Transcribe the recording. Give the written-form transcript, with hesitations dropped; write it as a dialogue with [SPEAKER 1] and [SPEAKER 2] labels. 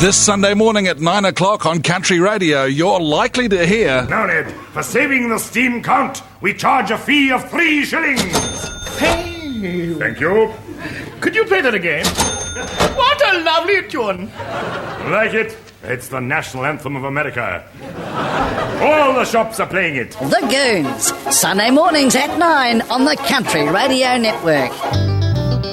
[SPEAKER 1] This Sunday morning at 9 o'clock on Country Radio, you're likely to hear...
[SPEAKER 2] Now, Ned, for saving the steam count, we charge a fee of 3 shillings.
[SPEAKER 3] Hey.
[SPEAKER 2] Thank you.
[SPEAKER 3] Could you play that again? What a lovely tune.
[SPEAKER 2] Like it? It's the national anthem of America. All the shops are playing it.
[SPEAKER 4] The Goons, Sunday mornings at 9 on the Country Radio Network.